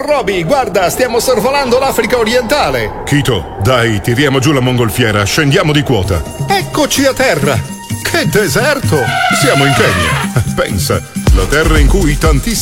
Roby, guarda, stiamo sorvolando l'Africa orientale. Kito, dai, tiriamo giù la mongolfiera, scendiamo di quota. Eccoci a terra. Che deserto! Siamo in Kenya. Pensa, la terra in cui tantissimi